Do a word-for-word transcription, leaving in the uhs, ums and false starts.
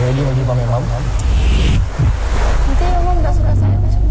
Ready lagi pamer mam? Nanti Mama tak suka saya macam